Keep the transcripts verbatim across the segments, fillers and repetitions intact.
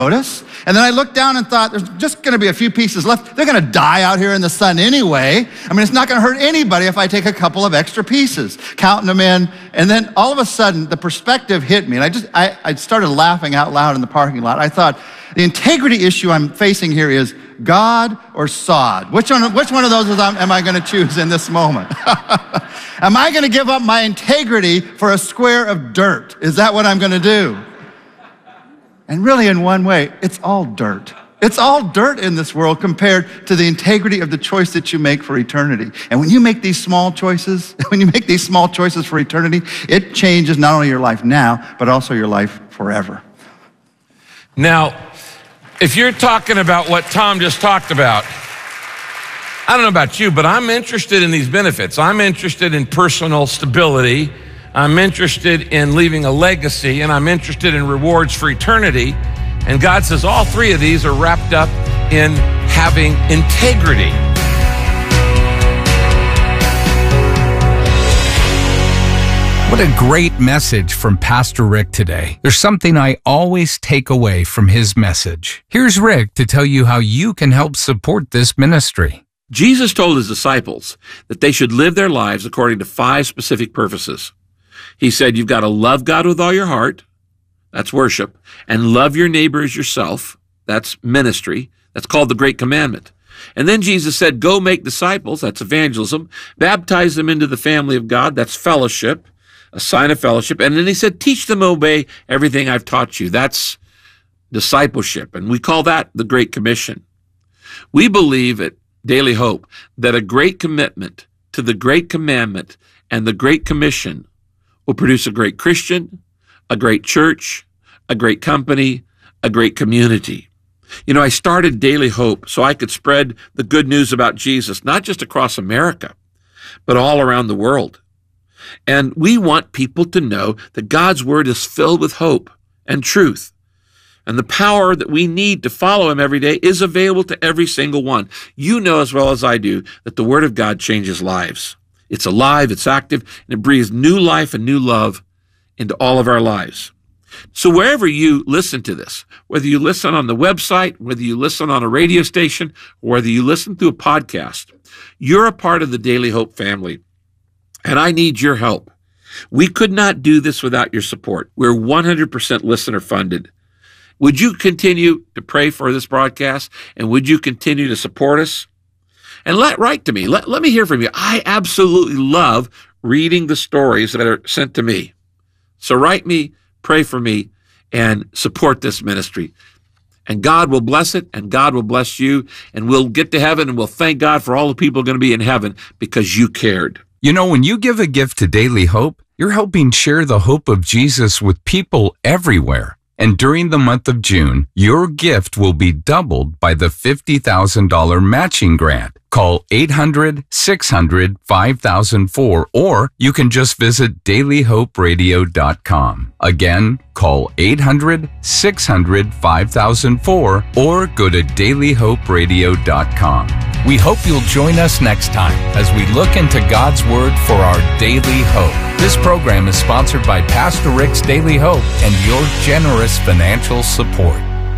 notice. And then I looked down and thought, there's just gonna be a few pieces left. They're gonna die out here in the sun anyway. I mean, it's not gonna hurt anybody if I take a couple of extra pieces, counting them in. And then all of a sudden, the perspective hit me. And I just, I, I started laughing out loud in the parking lot. I thought, the integrity issue I'm facing here is God or sod. Which one, which one of those is, am I gonna choose in this moment? Am I gonna give up my integrity for a square of dirt? Is that what I'm gonna do? And really, in one way, it's all dirt. It's all dirt in this world compared to the integrity of the choice that you make for eternity. And when you make these small choices, when you make these small choices for eternity, it changes not only your life now, but also your life forever. Now, if you're talking about what Tom just talked about, I don't know about you, but I'm interested in these benefits. I'm interested in personal stability. I'm interested in leaving a legacy, and I'm interested in rewards for eternity. And God says all three of these are wrapped up in having integrity. What a great message from Pastor Rick today. There's something I always take away from his message. Here's Rick to tell you how you can help support this ministry. Jesus told his disciples that they should live their lives according to five specific purposes. He said, you've got to love God with all your heart. That's worship. And love your neighbor as yourself. That's ministry. That's called the Great Commandment. And then Jesus said, go make disciples. That's evangelism. Baptize them into the family of God. That's fellowship, a sign of fellowship. And then he said, teach them to obey everything I've taught you. That's discipleship. And we call that the Great Commission. We believe at Daily Hope that a great commitment to the Great Commandment and the Great Commission will produce a great Christian, a great church, a great company, a great community. You know, I started Daily Hope so I could spread the good news about Jesus, not just across America, but all around the world. And we want people to know that God's Word is filled with hope and truth. And the power that we need to follow Him every day is available to every single one. You know as well as I do that the Word of God changes lives. It's alive, it's active, and it breathes new life and new love into all of our lives. So wherever you listen to this, whether you listen on the website, whether you listen on a radio station, or whether you listen through a podcast, you're a part of the Daily Hope family. And I need your help. We could not do this without your support. We're one hundred percent listener funded. Would you continue to pray for this broadcast? And would you continue to support us? And let write to me. Let, let me hear from you. I absolutely love reading the stories that are sent to me. So write me, pray for me, and support this ministry. And God will bless it, and God will bless you, and we'll get to heaven, and we'll thank God for all the people going to be in heaven because you cared. You know, when you give a gift to Daily Hope, you're helping share the hope of Jesus with people everywhere. And during the month of June, your gift will be doubled by the fifty thousand dollars matching grant. Call eight hundred, six hundred, five thousand four, or you can just visit daily hope radio dot com. Again, call eight hundred, six hundred, five thousand four, or go to daily hope radio dot com. We hope you'll join us next time as we look into God's Word for our daily hope. This program is sponsored by Pastor Rick's Daily Hope and your generous financial support.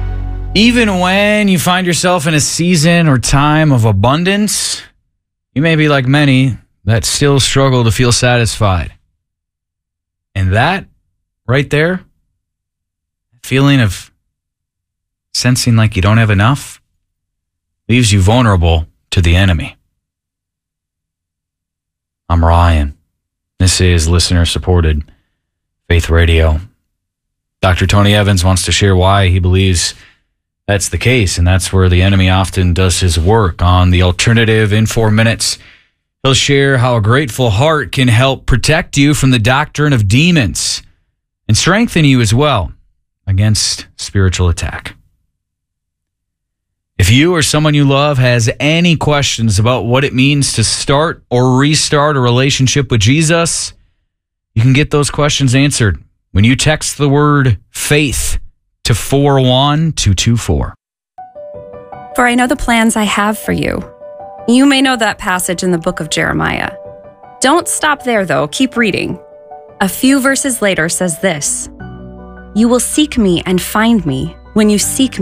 Even when you find yourself in a season or time of abundance, you may be like many that still struggle to feel satisfied. And that right there, feeling of sensing like you don't have enough, leaves you vulnerable to the enemy. I'm Ryan. This is listener-supported Faith Radio. Doctor Tony Evans wants to share why he believes that's the case, and that's where the enemy often does his work. On The Alternative in four minutes, he'll share how a grateful heart can help protect you from the doctrine of demons and strengthen you as well against spiritual attack. If you or someone you love has any questions about what it means to start or restart a relationship with Jesus, you can get those questions answered when you text the word faith to four one two two four. For I know the plans I have for you. You may know that passage in the book of Jeremiah. Don't stop there, though. Keep reading. A few verses later says this: You will seek me and find me When you seek